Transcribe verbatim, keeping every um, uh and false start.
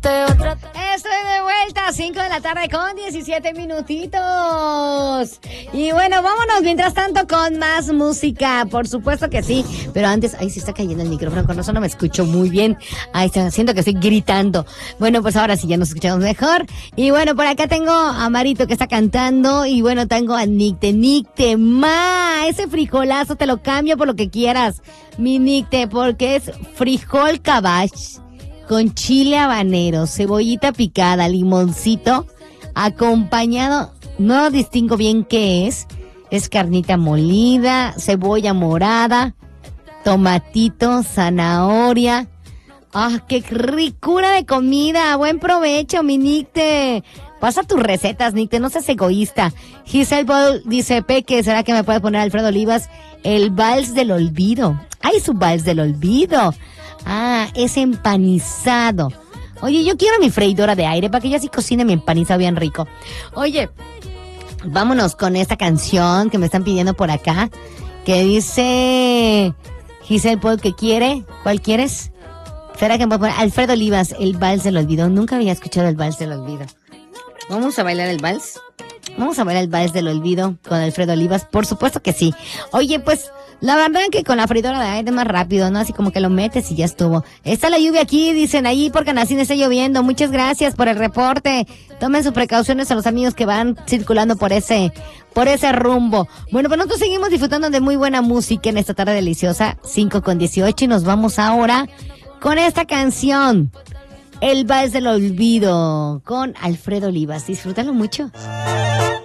Estoy de vuelta a cinco de la tarde con diecisiete minutitos. Y bueno, vámonos mientras tanto con más música. Por supuesto que sí. Pero antes, ahí sí está cayendo el micrófono. Con eso no me escucho muy bien. Ahí está, siento que estoy gritando. Bueno, pues ahora sí ya nos escuchamos mejor. Y bueno, por acá tengo a Marito que está cantando. Y bueno, tengo a Nicte. Nicte, ma, ese frijolazo te lo cambio por lo que quieras. Mi Nicte, porque es frijol cabache con chile habanero, cebollita picada, limoncito, acompañado, no distingo bien qué es, es carnita molida, cebolla morada, tomatito, zanahoria. ¡Ah, qué ricura de comida! ¡Buen provecho, mi Nicte! Pasa tus recetas, Nicte, no seas egoísta. Giselle Ball dice, Peque, ¿será que me puede poner Alfredo Olivas el vals del olvido? ¡Ay, su vals del olvido! Ah, es empanizado. Oye, yo quiero mi freidora de aire para que ella sí cocine mi empanizado bien rico. Oye, vámonos con esta canción que me están pidiendo por acá, que dice Giselle Paul, ¿qué quiere? ¿Cuál quieres? ¿Será que me puede poner Alfredo Olivas, el vals del olvido? Nunca había escuchado el vals del olvido. ¿Vamos a bailar el vals? Vamos a bailar el vals del olvido con Alfredo Olivas, por supuesto que sí. Oye, pues la verdad que con la freidora de aire es más rápido, ¿no? Así como que lo metes y ya estuvo. Está la lluvia aquí, dicen ahí, porque así está lloviendo. Muchas gracias por el reporte. Tomen sus precauciones a los amigos que van circulando por ese, por ese rumbo. Bueno, pues nosotros seguimos disfrutando de muy buena música en esta tarde deliciosa, cinco con dieciocho, y nos vamos ahora con esta canción, El Vals del Olvido, con Alfredo Olivas. Disfrútalo mucho.